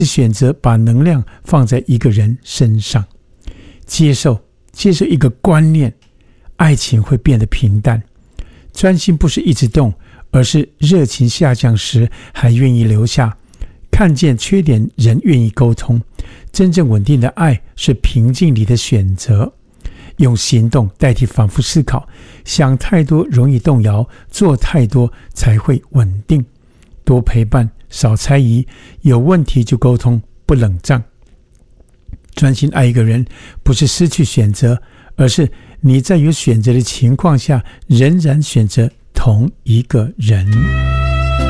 选择把能量放在一个人身上，接受一个观念，爱情会变得平淡。专心不是一直动，而是热情下降时还愿意留下，看见缺点人愿意沟通。真正稳定的爱是平静里的选择，用行动代替反复思考。想太多容易动摇，做太多才会稳定。多陪伴，少猜疑，有问题就沟通，不冷战。专心爱一个人，不是失去选择，而是你在有选择的情况下，仍然选择同一个人。